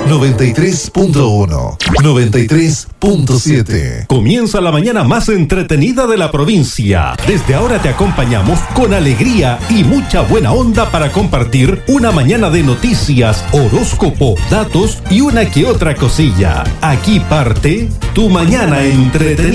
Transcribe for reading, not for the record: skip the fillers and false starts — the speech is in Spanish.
93.1, 93.7. Comienza la mañana más entretenida de la provincia. Desde ahora te acompañamos con alegría y mucha buena onda para compartir una mañana de noticias, horóscopo, datos y una que otra cosilla. Aquí parte tu mañana entretenida.